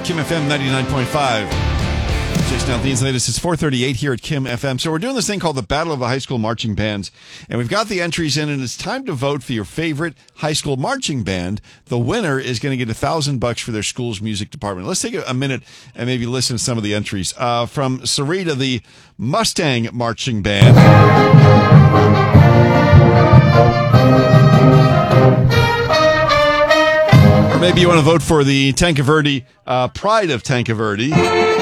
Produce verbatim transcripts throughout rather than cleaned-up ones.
Kim F M ninety-nine point five. Jason Aldean's latest is four thirty-eight here at Kim F M. So we're doing this thing called the Battle of the High School Marching Bands, and we've got the entries in, and it's time to vote for your favorite high school marching band. The winner is going to get a thousand bucks for their school's music department. Let's take a minute and maybe listen to some of the entries. Uh, from Sarita, the Mustang Marching Band. Or maybe you want to vote for the Tancaverde uh, Pride of Tancaverde.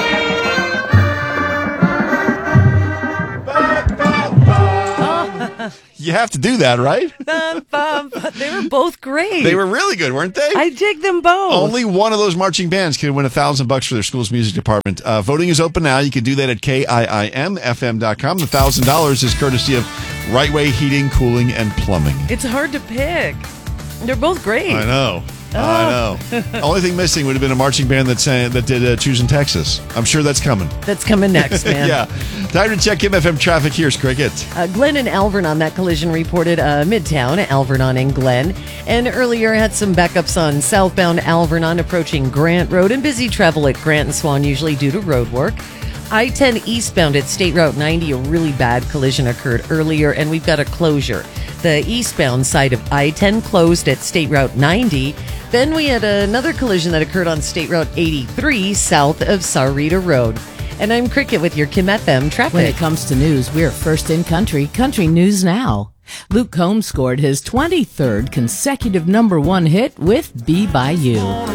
You have to do that, right? They were both great. They were really good, weren't they? I dig them both. Only one of those marching bands can win a thousand bucks for their school's music department. Uh, voting is open now. You can do that at K I I M F M dot com. The thousand dollars is courtesy of Right Way Heating, Cooling, and Plumbing. It's hard to pick. They're both great. I know. Oh. I know. The only thing missing would have been a marching band that sang, that did uh, Choosing Texas. I'm sure that's coming. That's coming next, man. Yeah. Time to check M F M traffic. Here's Cricket. Uh, Glenn and Alvernon, that collision reported uh, Midtown, Alvernon and Glenn. And earlier had some backups on southbound Alvernon approaching Grant Road, and busy travel at Grant and Swan usually due to road work. I ten eastbound at State Route ninety, a really bad collision occurred earlier, and we've got a closure. The eastbound side of I ten closed at State Route ninety. Then we had another collision that occurred on State Route eighty-three south of Sarita Road. And I'm Cricket with your Kim F M traffic. When it comes to news, we're first in country. Country News Now. Luke Combs scored his twenty-third consecutive number one hit with Be By You.